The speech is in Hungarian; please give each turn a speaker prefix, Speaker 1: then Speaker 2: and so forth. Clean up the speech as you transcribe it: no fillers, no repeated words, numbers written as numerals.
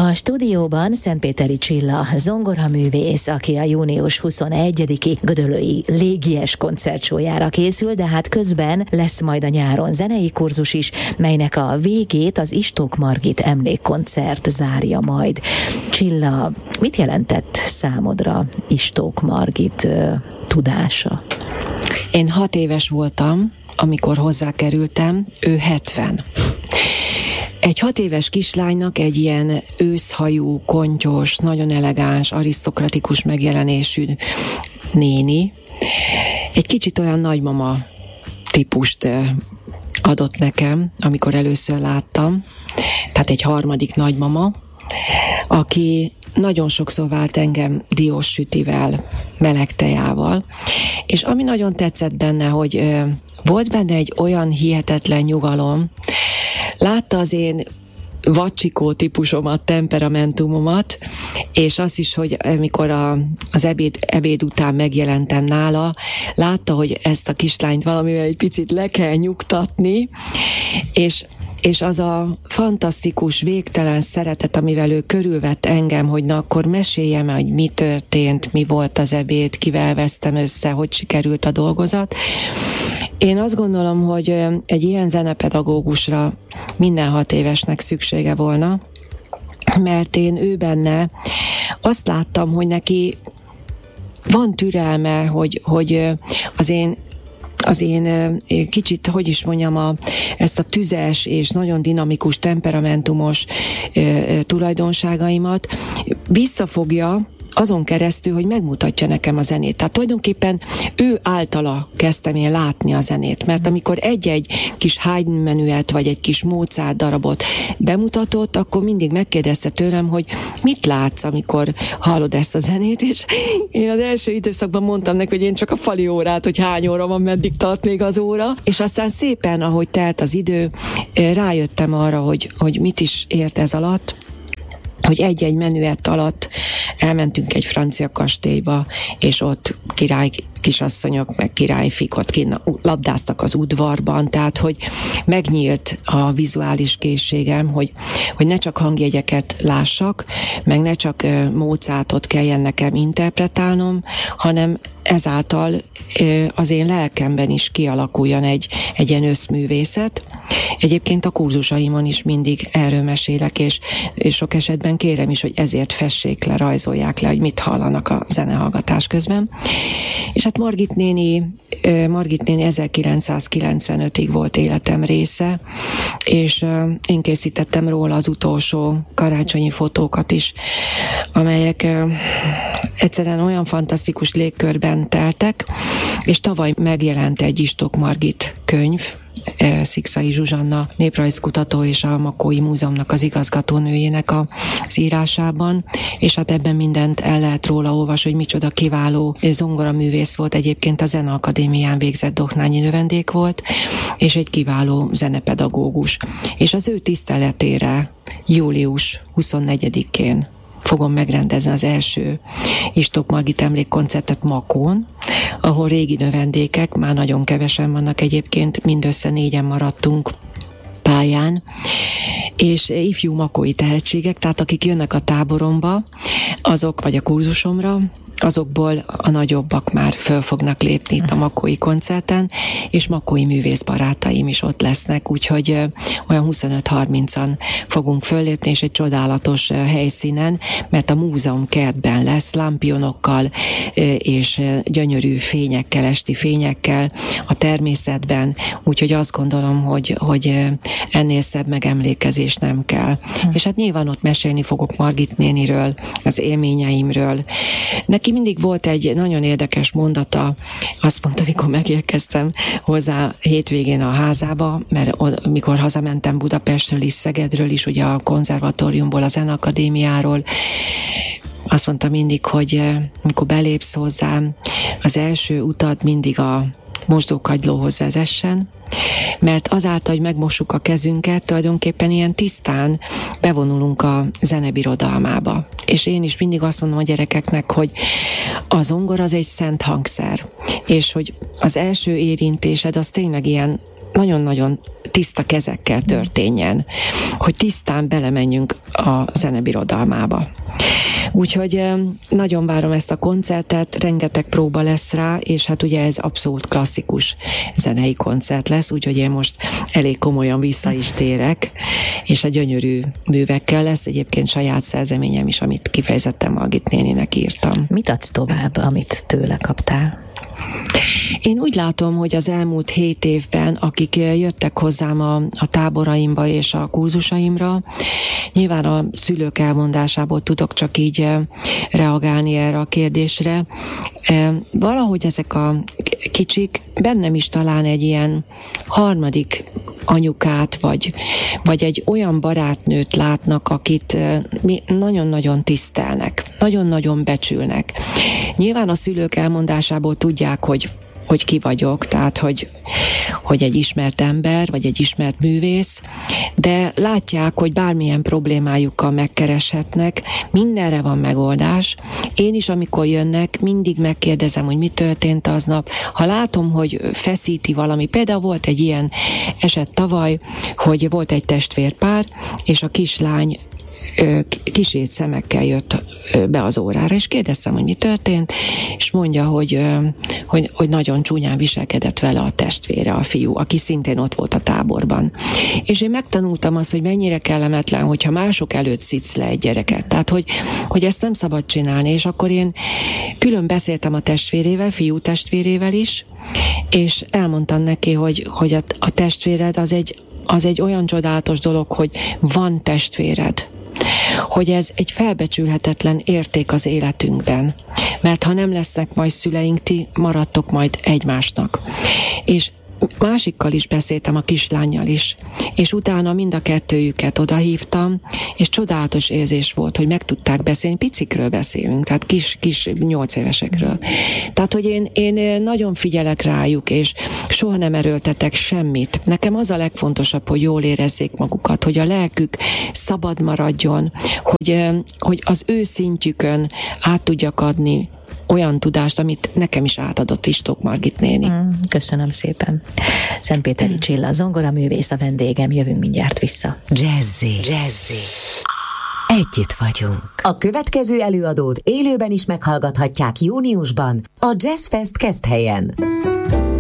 Speaker 1: A stúdióban Szentpéteri Csilla, zongoraművész, aki a június 21-i gödöllői légies koncertsójára készül, de hát közben lesz majd a nyáron zenei kurzus is, melynek a végét az Istók Margit emlékkoncert zárja majd. Csilla, mit jelentett számodra Istók Margit tudása?
Speaker 2: Én 6 éves voltam, amikor hozzákerültem, ő 70. Egy 6 éves kislánynak egy ilyen őszhajú, kontyos, nagyon elegáns, arisztokratikus megjelenésű néni egy kicsit olyan nagymama típust adott nekem, amikor először láttam, tehát egy harmadik nagymama, aki nagyon sokszor vált engem diós sütivel, meleg tejával, és ami nagyon tetszett benne, hogy volt benne egy olyan hihetetlen nyugalom, látta az én vacsikó típusomat, temperamentumomat, és az is, hogy amikor az ebéd után megjelentem nála, látta, hogy ezt a kislányt valamivel egy picit le kell nyugtatni, és az a fantasztikus, végtelen szeretet, amivel ő körülvett engem, hogy na akkor meséljem, hogy mi történt, mi volt az ebéd, kivel vesztem össze, hogy sikerült a dolgozat. Én azt gondolom, hogy egy ilyen zenepedagógusra minden 6 évesnek szüksége volna, mert én ő benne azt láttam, hogy neki van türelme, hogy az én kicsit, hogy is mondjam, ezt a tüzes és nagyon dinamikus, temperamentumos tulajdonságaimat visszafogja azon keresztül, hogy megmutatja nekem a zenét. Tehát tulajdonképpen ő általa kezdtem én látni a zenét, mert amikor egy-egy kis Haydn menüet, vagy egy kis Mozart darabot bemutatott, akkor mindig megkérdezte tőlem, hogy mit látsz, amikor hallod ezt a zenét, és én az első időszakban mondtam neki, hogy én csak a fali órát, hogy hány óra van, meddig tart még az óra, és aztán szépen, ahogy telt az idő, rájöttem arra, hogy mit is ért ez alatt, hogy egy-egy menüett alatt elmentünk egy francia kastélyba, és ott király kisasszonyok, meg királyfik ott labdáztak az udvarban, tehát hogy megnyílt a vizuális készségem, hogy ne csak hangjegyeket lássak, meg ne csak Mozartot kelljen nekem interpretálnom, hanem ezáltal az én lelkemben is kialakuljon egy ilyen összművészet. Egyébként a kurzusaimon is mindig erről mesélek, és sok esetben kérem is, hogy ezért fessék le, rajzolják le, hogy mit hallanak a zenehallgatás közben. És hát Margit néni 1995-ig volt életem része, és én készítettem róla az utolsó karácsonyi fotókat is, amelyek egyszerűen olyan fantasztikus légkörben teltek, és tavaly megjelent egy Istók Margit könyv, Szikszai Zsuzsanna néprajzkutató és a Makói Múzeumnak az igazgatónőjének az írásában, és hát ebben mindent el lehet róla olvasni, hogy micsoda kiváló zongoraművész volt, egyébként a Zeneakadémián végzett doknányi növendék volt, és egy kiváló zenepedagógus. És az ő tiszteletére július 24-én fogom megrendezni az első Istók Margit emlékkoncertet Makón, ahol régi növendékek, már nagyon kevesen vannak egyébként, mindössze 4-en maradtunk pályán, és ifjú makói tehetségek, tehát akik jönnek a táboromba, azok, vagy a kurzusomra, azokból a nagyobbak már föl fognak lépni itt a makói koncerten, és makói művészbarátaim is ott lesznek, úgyhogy olyan 25-30-an fogunk föllépni, és egy csodálatos helyszínen, mert a múzeum kertben lesz, lámpionokkal és gyönyörű fényekkel, esti fényekkel a természetben, úgyhogy azt gondolom, hogy ennél szebb megemlékezés nem kell. És hát nyilván ott mesélni fogok Margit néniről, az élményeimről. Neki mindig volt egy nagyon érdekes mondata, azt mondta, amikor megérkeztem hozzá hétvégén a házába, mert mikor hazamentem Budapestről is, Szegedről is, ugye a konzervatóriumból, a Zeneakadémiáról, azt mondta mindig, hogy amikor belépsz hozzám, az első utad mindig a mosdókagylóhoz vezessen, mert azáltal, hogy megmossuk a kezünket, tulajdonképpen ilyen tisztán bevonulunk a zene birodalmába. És én is mindig azt mondom a gyerekeknek, hogy a zongora az egy szent hangszer, és hogy az első érintésed az tényleg ilyen nagyon-nagyon tiszta kezekkel történjen, hogy tisztán belemenjünk a zenebirodalmába. Úgyhogy nagyon várom ezt a koncertet, rengeteg próba lesz rá, és hát ugye ez abszolút klasszikus zenei koncert lesz, úgyhogy én most elég komolyan vissza is térek, és a gyönyörű művekkel lesz, egyébként saját szerzeményem is, amit kifejezetten Margit néninek írtam.
Speaker 1: Mit adsz tovább, amit tőle kaptál?
Speaker 2: Én úgy látom, hogy az elmúlt 7 évben, akik jöttek hozzám a táboraimba és a kurzusaimra, nyilván a szülők elmondásából tudok csak így reagálni erre a kérdésre. Valahogy ezek a kicsik bennem is talán egy ilyen harmadik anyukát, vagy egy olyan barátnőt látnak, akit nagyon-nagyon tisztelnek, nagyon-nagyon becsülnek. Nyilván a szülők elmondásából tudják, hogy ki vagyok, tehát hogy egy ismert ember, vagy egy ismert művész, de látják, hogy bármilyen problémájukkal megkereshetnek, mindenre van megoldás. Én is, amikor jönnek, mindig megkérdezem, hogy mi történt aznap. Ha látom, hogy feszíti valami, például volt egy ilyen eset tavaly, hogy volt egy testvérpár, és a kislány kisét szemekkel jött be az órára, és kérdeztem, hogy mi történt, és mondja, hogy nagyon csúnyán viselkedett vele a testvére, a fiú, aki szintén ott volt a táborban. És én megtanultam azt, hogy mennyire kellemetlen, hogyha mások előtt szidsz le egy gyereket. Tehát, hogy ezt nem szabad csinálni, és akkor én külön beszéltem a testvérével, fiú testvérével is, és elmondtam neki, hogy a testvéred az egy olyan csodálatos dolog, hogy van testvéred, hogy ez egy felbecsülhetetlen érték az életünkben, mert ha nem lesznek majd szüleink, ti maradtok majd egymásnak. És másikkal is beszéltem, a kislánnyal is, és utána mind a kettőjüket odahívtam, és csodálatos érzés volt, hogy meg tudták beszélni, picikről beszélünk, tehát kis 8 évesekről. Tehát, hogy én nagyon figyelek rájuk, és soha nem erőltetek semmit. Nekem az a legfontosabb, hogy jól érezzék magukat, hogy a lelkük szabad maradjon, hogy az ő szintjükön át tudjak adni olyan tudást, amit nekem is átadott Istók Margit néni.
Speaker 1: Köszönöm szépen. Szentpéteri Csilla, zongoraművész a vendégem, jövünk mindjárt vissza.
Speaker 3: Jazzy. Együtt vagyunk. A következő előadót élőben is meghallgathatják júniusban a Jazzfest Keszthelyen.